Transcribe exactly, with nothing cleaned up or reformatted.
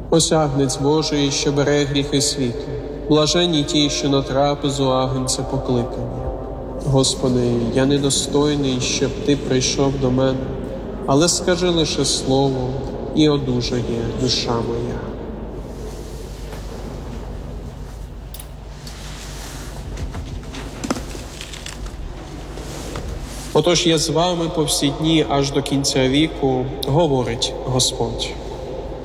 Осягнець Божий, що бере гріхи світу, блаженні ті, що на трапезу агнця покликані. Господи, я недостойний, щоб Ти прийшов до мене, але скажи лише слово, і одужає душа моя. Отож я з вами по всі дні аж до кінця віку, говорить Господь.